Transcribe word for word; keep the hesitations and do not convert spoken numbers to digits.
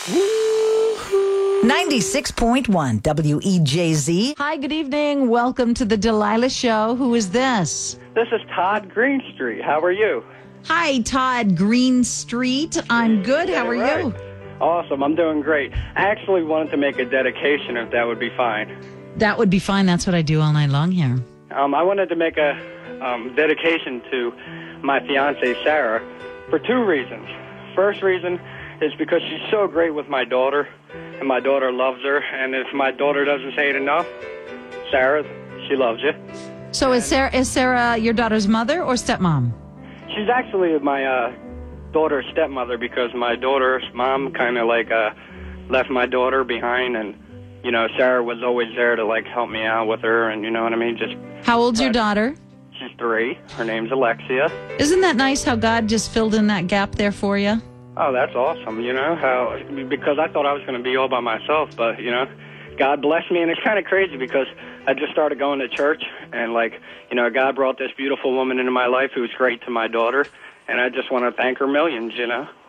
ninety-six point one W E J Z. Hi, good evening. Welcome to the Delilah Show. Who is this? This is Todd Greenstreet. How are you? Hi, Todd Greenstreet. I'm good. How are Right. you? Awesome. I'm doing great. I actually wanted to make a dedication, if that would be fine. That would be fine. That's what I do all night long here. Um, I wanted to make a um, dedication to my fiancée, Sarah, for two reasons. First reason is because she's so great with my daughter, and my daughter loves her. And if my daughter doesn't say it enough, Sarah, she loves you. So is Sarah, is Sarah your daughter's mother or stepmom? She's actually my uh, daughter's stepmother because my daughter's mom kind of like uh, left my daughter behind, and you know, Sarah was always there to like help me out with her, and you know what I mean. Just How old's your daughter? she's three. Her name's Alexia. Isn't that nice how God just filled in that gap there for you? Oh, that's awesome. You know how because I thought I was going to be all by myself, but you know, God blessed me, and it's kind of crazy because I just started going to church, and like you know, God brought this beautiful woman into my life who's great to my daughter, and I just want to thank her millions. You know.